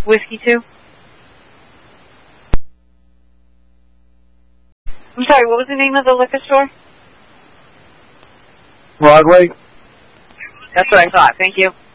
Whiskey 2? I'm sorry, what was the name of the liquor store? Broadway. That's what I thought. Thank you.